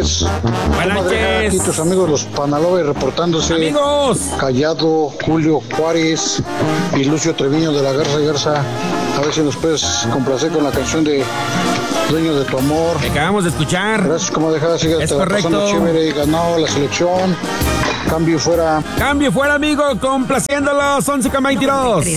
noches. Buenas noches. Aquí tus amigos los Panaloves reportándose. Amigos. Callado, Julio Juárez y Lucio Treviño de la Garza y Garza. A ver si nos puedes complacer con la canción de Dueño de tu Amor. Que acabamos de escuchar. Gracias, como dejas, sigue Es correcto. pasando chévere, ganó la selección. Cambio fuera. Cambio fuera, amigo, complaciéndolos, 11:22.